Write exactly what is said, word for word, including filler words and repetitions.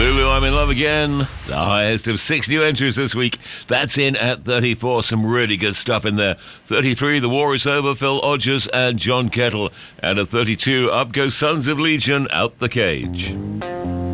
Lulu, I'm in Love Again. The highest of six new entries this week. That's in at thirty-four. Some really good stuff in there. thirty-three, The War Is Over, Phil Odgers and John Kettle. And at thirty-two, up goes Sons of Legion, Out the Cage.